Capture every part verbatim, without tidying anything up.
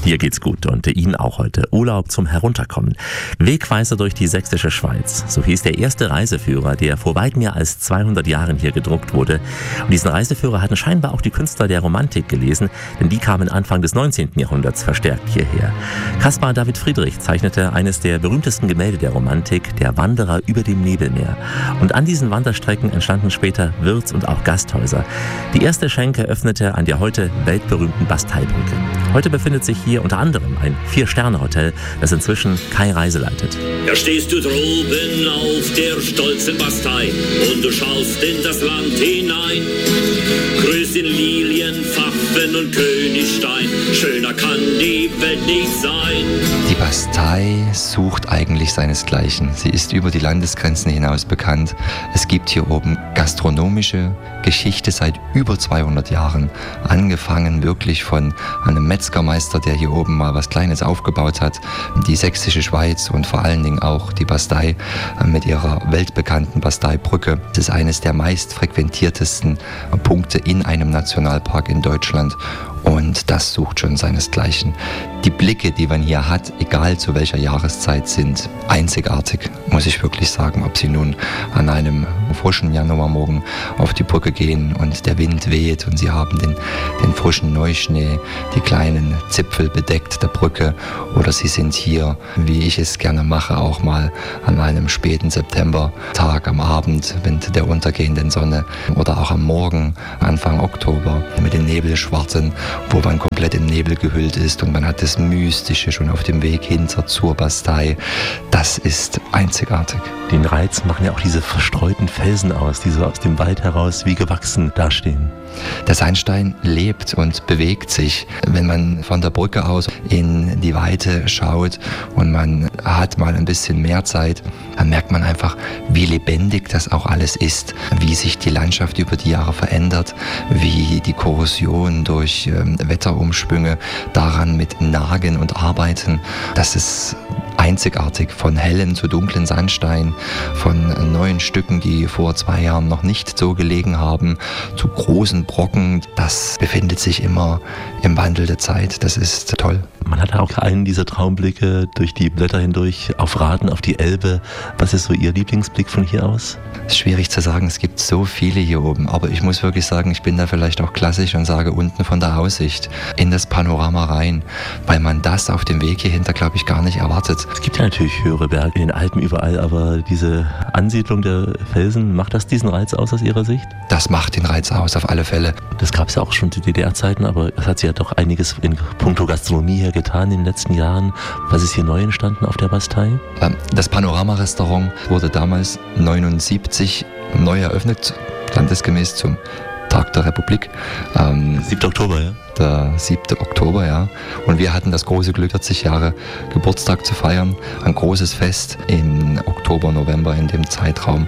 Mir geht's gut und Ihnen auch heute. Urlaub zum Herunterkommen. Wegweiser durch die sächsische Schweiz. So hieß der erste Reiseführer, der vor weit mehr als zweihundert Jahren hier gedruckt wurde. Und diesen Reiseführer hatten scheinbar auch die Künstler der Romantik gelesen, denn die kamen Anfang des neunzehnten Jahrhunderts verstärkt hierher. Caspar David Friedrich zeichnete eines der berühmtesten Gemälde der Romantik, der Wanderer über dem Nebelmeer. Und an diesen Wanderstrecken entstanden später Wirts- und auch Gasthäuser. Die erste Schenke öffnete an der heute weltberühmten Basteibrücke. Heute befindet sich hier unter anderem ein Vier-Sterne-Hotel, das inzwischen Kai Reise leitet. Da stehst du droben auf der stolzen Bastei und du schaust in das Land hinein. Grüß in Lilien, Pfaffen und Königstein, schöner kann die Welt nicht sein. Die Bastei sucht eigentlich seinesgleichen. Sie ist über die Landesgrenzen hinaus bekannt. Es gibt hier oben gastronomische Geschichte seit über zweihundert Jahren. Angefangen wirklich von einem Metzgermeister, der hier oben mal was Kleines aufgebaut hat. Die sächsische Schweiz und vor allen Dingen auch die Bastei mit ihrer weltbekannten Basteibrücke. Das ist eines der meist frequentiertesten Punkte in einem Nationalpark in Deutschland. Und das sucht schon seinesgleichen. Die Blicke, die man hier hat, egal zu welcher Jahreszeit, sind einzigartig, muss ich wirklich sagen. Ob Sie nun an einem frischen Januarmorgen auf die Brücke gehen und der Wind weht und Sie haben den, den frischen Neuschnee, die kleinen Zipfel bedeckt der Brücke, oder Sie sind hier, wie ich es gerne mache, auch mal an einem späten Septembertag am Abend mit der untergehenden Sonne oder auch am Morgen, Anfang Oktober, mit den Nebelschwarzen, wo man komplett im Nebel gehüllt ist und man hat das Mystische schon auf dem Weg hinter zur Bastei. Das ist einzigartig. Den Reiz machen ja auch diese verstreuten Felsen aus, die so aus dem Wald heraus wie gewachsen dastehen. Der Sandstein lebt und bewegt sich. Wenn man von der Brücke aus in die Weite schaut und man hat mal ein bisschen mehr Zeit, dann merkt man einfach, wie lebendig das auch alles ist, wie sich die Landschaft über die Jahre verändert, wie die Korrosion durch ähm, Wetterumschwünge daran mit nagen und arbeiten. Das ist einzigartig, von hellen zu dunklen Sandstein, von neuen Stücken, die vor zwei Jahren noch nicht so gelegen haben, zu großen Brocken. Das befindet sich immer im Wandel der Zeit. Das ist toll. Man hat auch einen dieser Traumblicke durch die Blätter hindurch auf Raten, auf die Elbe. Was ist so Ihr Lieblingsblick von hier aus? Es ist schwierig zu sagen, es gibt so viele hier oben. Aber ich muss wirklich sagen, ich bin da vielleicht auch klassisch und sage unten von der Aussicht in das Panorama rein, weil man das auf dem Weg hier hinter, glaube ich, gar nicht erwartet. Es gibt ja natürlich höhere Berge in den Alpen überall, aber diese Ansiedlung der Felsen, macht das diesen Reiz aus aus Ihrer Sicht? Das macht den Reiz aus, auf alle Fälle. Das gab es ja auch schon zu D D R-Zeiten, aber es hat sich ja doch einiges in puncto Gastronomie hier getan in den letzten Jahren. Was ist hier neu entstanden auf der Bastei? Das Panorama-Restaurant wurde damals neunundsiebzig neu eröffnet, landesgemäß zum Tag der Republik. Ähm, siebter Oktober, ja? Der siebte Oktober, ja. Und wir hatten das große Glück, vierzig Jahre Geburtstag zu feiern. Ein großes Fest im Oktober, November, in dem Zeitraum.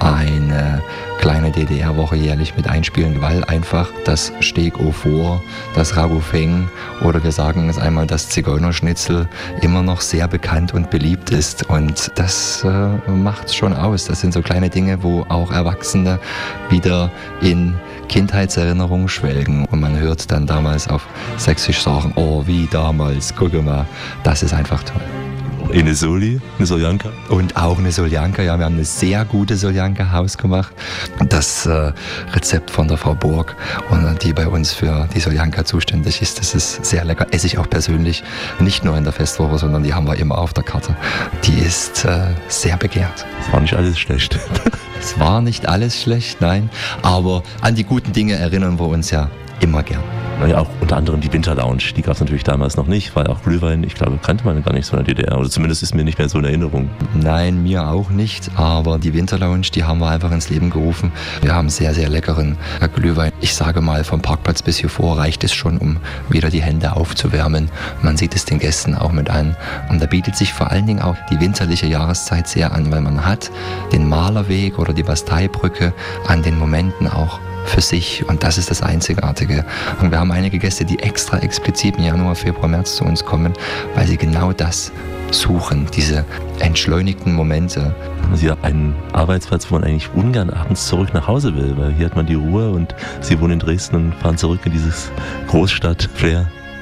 Eine kleine D D R-Woche jährlich mit einspielen, weil einfach das Steak au Four, das Ragout Feng oder wir sagen es einmal, das Zigeunerschnitzel immer noch sehr bekannt und beliebt ist. Und das äh, macht es schon aus. Das sind so kleine Dinge, wo auch Erwachsene wieder in Kindheitserinnerungen schwelgen. Und man hört dann damals auf Sächsisch sagen, oh, wie damals, guck mal, das ist einfach toll. Eine Soli, eine Soljanka? Und auch eine Soljanka, ja, wir haben eine sehr gute Soljanka hausgemacht. Das äh, Rezept von der Frau Burg, und die bei uns für die Soljanka zuständig ist, das ist sehr lecker. Esse ich auch persönlich, nicht nur in der Festwoche, sondern die haben wir immer auf der Karte. Die ist äh, sehr begehrt. Das war nicht alles schlecht. Es war nicht alles schlecht, nein, aber an die guten Dinge erinnern wir uns ja immer gern. Naja, auch unter anderem die Winterlounge, die gab es natürlich damals noch nicht, weil auch Glühwein, ich glaube, kannte man gar nicht so in der D D R, oder zumindest ist mir nicht mehr so in Erinnerung. Nein, mir auch nicht, aber die Winterlounge, die haben wir einfach ins Leben gerufen. Wir haben sehr, sehr leckeren Glühwein. Ich sage mal, vom Parkplatz bis hier vor reicht es schon, um wieder die Hände aufzuwärmen. Man sieht es den Gästen auch mit an. Und da bietet sich vor allen Dingen auch die winterliche Jahreszeit sehr an, weil man hat den Malerweg oder die Basteibrücke an den Momenten auch für sich, und das ist das Einzigartige. Und wir haben einige Gäste, die extra explizit im Januar, Februar, März zu uns kommen, weil sie genau das suchen, diese entschleunigten Momente. Haben Sie einen Arbeitsplatz, wo man eigentlich ungern abends zurück nach Hause will, weil hier hat man die Ruhe und Sie wohnen in Dresden und fahren zurück in dieses Großstadt-Flair?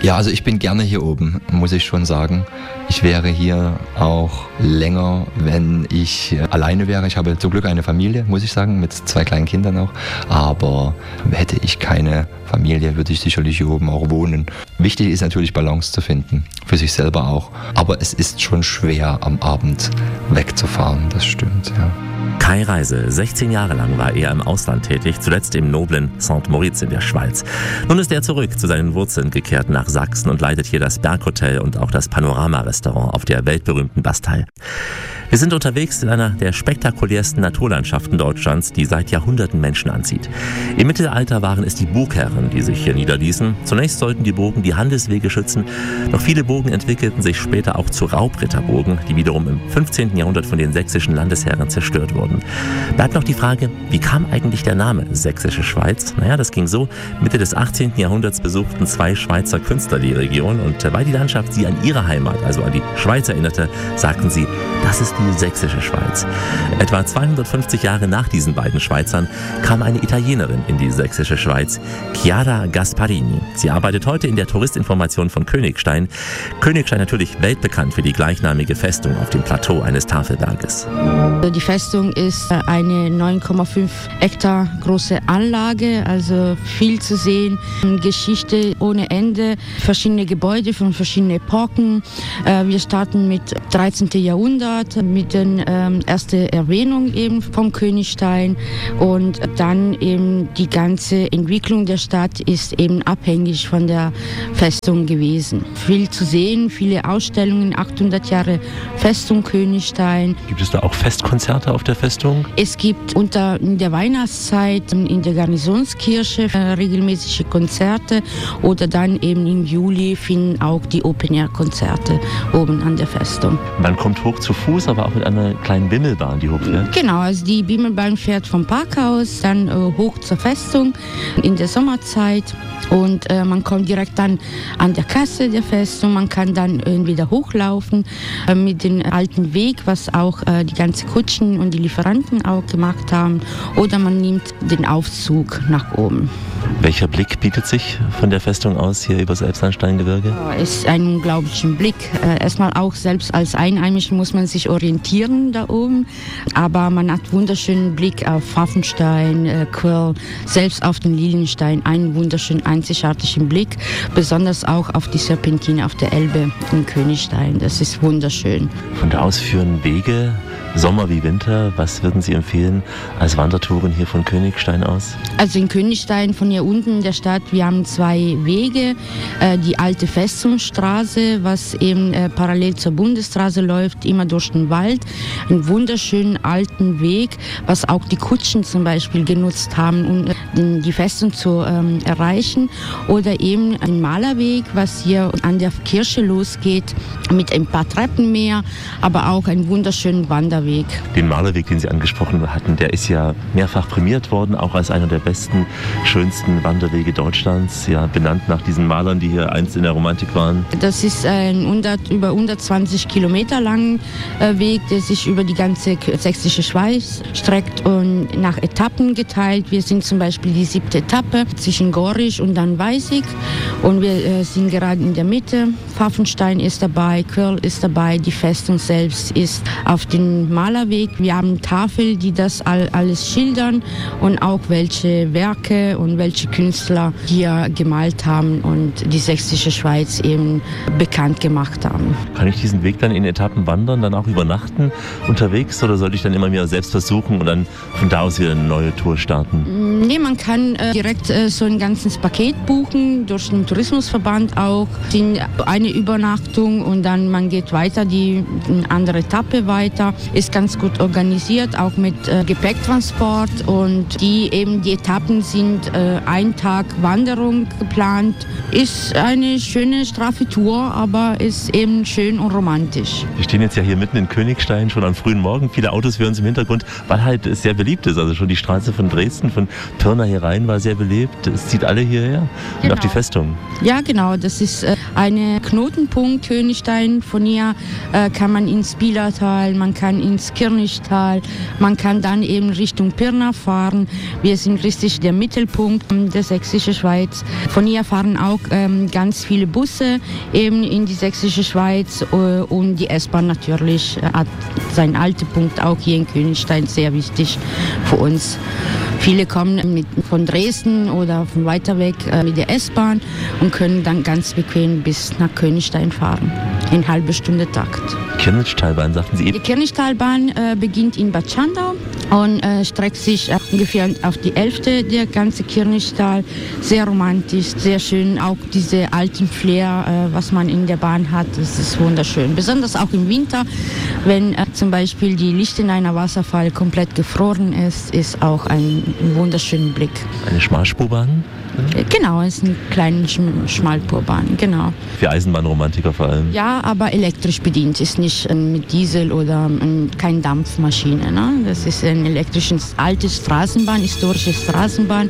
Ja, also ich bin gerne hier oben, muss ich schon sagen. Ich wäre hier auch länger, wenn ich alleine wäre. Ich habe zum Glück eine Familie, muss ich sagen, mit zwei kleinen Kindern auch. Aber hätte ich keine Familie, würde ich sicherlich hier oben auch wohnen. Wichtig ist natürlich Balance zu finden, für sich selber auch. Aber es ist schon schwer, am Abend wegzufahren, das stimmt, ja. Kai Reise, sechzehn Jahre lang war er im Ausland tätig, zuletzt im noblen Saint-Moritz in der Schweiz. Nun ist er zurück zu seinen Wurzeln gekehrt nach Sachsen und leitet hier das Berghotel und auch das Panorama-Restaurant auf der weltberühmten Bastei. Wir sind unterwegs in einer der spektakulärsten Naturlandschaften Deutschlands, die seit Jahrhunderten Menschen anzieht. Im Mittelalter waren es die Burgherren, die sich hier niederließen. Zunächst sollten die Burgen die Handelswege schützen, doch viele Burgen entwickelten sich später auch zu Raubritterburgen, die wiederum im fünfzehnten Jahrhundert von den sächsischen Landesherren zerstört wurden. Bleibt noch die Frage, wie kam eigentlich der Name Sächsische Schweiz? Naja, das ging so: Mitte des achtzehnten Jahrhunderts besuchten zwei Schweizer Künstler die Region und weil die Landschaft sie an ihre Heimat, also an die Schweiz erinnerte, sagten sie, das ist die Sächsische Schweiz. Etwa zweihundertfünfzig Jahre nach diesen beiden Schweizern kam eine Italienerin in die Sächsische Schweiz, Chiara Gasparini. Sie arbeitet heute in der Touristinformation von Königstein. Königstein natürlich weltbekannt für die gleichnamige Festung auf dem Plateau eines Tafelberges. Die Festung ist eine neun Komma fünf Hektar große Anlage, also viel zu sehen. Geschichte ohne Ende, verschiedene Gebäude von verschiedenen Epochen. Wir starten mit dreizehnten Jahrhundert, mit der ähm, ersten Erwähnung eben vom Königstein, und dann eben die ganze Entwicklung der Stadt ist eben abhängig von der Festung gewesen. Viel zu sehen, viele Ausstellungen, achthundert Jahre Festung Königstein. Gibt es da auch Festkonzerte auf der Festung? Es gibt unter in der Weihnachtszeit in der Garnisonskirche äh, regelmäßige Konzerte, oder dann eben im Juli finden auch die Open-Air-Konzerte oben an der Festung. Man kommt hoch zu Fuß, aber auch mit einer kleinen Bimmelbahn, die hochfährt? Genau, also die Bimmelbahn fährt vom Parkhaus dann äh, hoch zur Festung in der Sommerzeit. Und äh, man kommt direkt dann an der Kasse der Festung, man kann dann äh, wieder hochlaufen äh, mit dem alten Weg, was auch äh, die ganzen Kutschen und die Lieferanten auch gemacht haben. Oder man nimmt den Aufzug nach oben. Welcher Blick bietet sich von der Festung aus hier über das Elbsandsteingebirge? Es ist ein unglaublicher Blick. Äh, erstmal auch selbst als Einheimischer muss man sich orientieren da oben. Aber man hat einen wunderschönen Blick auf Pfaffenstein, äh, Quirl, selbst auf den Lilienstein, einen wunderschönen einzigartigen Blick. Besonders auch auf die Serpentine auf der Elbe in Königstein. Das ist wunderschön. Von da aus führen Wege, Sommer wie Winter. Was würden Sie empfehlen als Wandertouren hier von Königstein aus? Also in Königstein, von hier unten in der Stadt, wir haben zwei Wege. Äh, die alte Festungsstraße, was eben äh, parallel zur Bundesstraße läuft, immer durch den Wald. Einen wunderschönen alten Weg, was auch die Kutschen zum Beispiel genutzt haben, um äh, den, die Festung zu ähm, erreichen. Oder eben ein Malerweg, was hier an der Kirche losgeht, mit ein paar Treppen mehr, aber auch einen wunderschönen Wanderweg. Den Malerweg, den Sie angesprochen hatten, der ist ja mehrfach prämiert worden, auch als einer der besten, schönsten Wanderwege Deutschlands, ja, benannt nach diesen Malern, die hier einst in der Romantik waren. Das ist ein hundert, über hundertzwanzig Kilometer langer Weg, der sich über die ganze sächsische Schweiz streckt und nach Etappen geteilt. Wir sind zum Beispiel die siebte Etappe zwischen Gorisch und dann Weißig, und wir äh, sind gerade in der Mitte. Pfaffenstein ist dabei, Quirl ist dabei, die Festung selbst ist auf den Malerweg. Wir haben Tafeln, die das all, alles schildern, und auch welche Werke und welche Künstler hier gemalt haben und die sächsische Schweiz eben bekannt gemacht haben. Kann ich diesen Weg dann in Etappen wandern, dann auch übernachten unterwegs, oder sollte ich dann immer mehr selbst versuchen und dann von da aus wieder eine neue Tour starten? Nee, man kann äh, direkt äh, so ein ganzes Paket buchen, durch den Tourismusverband auch. Sind eine Übernachtung und dann man geht weiter, die eine andere Etappe weiter. Ist ganz gut organisiert, auch mit äh, Gepäcktransport, und die eben die Etappen sind äh, ein Tag Wanderung geplant. Ist eine schöne, straffe Tour, aber ist eben schön und romantisch. Wir stehen jetzt ja hier mitten in Königstein, schon am frühen Morgen. Viele Autos hören Sie im Hintergrund, weil halt es sehr beliebt ist. Also schon die Straße von Dresden, von Pirna hier rein war sehr belebt. Es zieht alle hierher und Genau. auf die Festung. Ja, genau. Das ist äh, ein Knotenpunkt, Königstein. Von hier äh, kann man ins Bielertal, man kann ins Kirchtal, man kann dann eben Richtung Pirna fahren. Wir sind richtig der Mittelpunkt ähm, der Sächsischen Schweiz. Von hier fahren auch ähm, ganz viele Busse eben in die Sächsische Schweiz äh, und die S-Bahn natürlich äh, hat seinen Haltepunkt auch hier in Königstein, sehr wichtig für uns. Viele kommen mit, von Dresden oder von weiter weg äh, mit der S-Bahn und können dann ganz bequem bis nach Königstein fahren. In halbe Stunde Takt. Kirchtalbahn, sagten Sie Die eben. Kirchtalbahn äh, beginnt in Bad Schandau und äh, streckt sich äh, ungefähr auf die Hälfte der ganze Kirchtal. Sehr romantisch, sehr schön. Auch diese alten Flair, äh, was man in der Bahn hat, das ist wunderschön. Besonders auch im Winter, wenn äh, zum Beispiel die Lichtenhainer Wasserfall komplett gefroren ist, ist auch ein wunderschöner Blick. Eine Schmalspurbahn Äh, Genau, es ist eine kleine Schm Schmalspurbahn, genau. für Eisenbahnromantiker vor allem. Ja, aber elektrisch bedient, ist nicht äh, mit Diesel oder äh, kein Dampfmaschine. Ne? Das ist eine elektrische alte Straßenbahn, historische Straßenbahn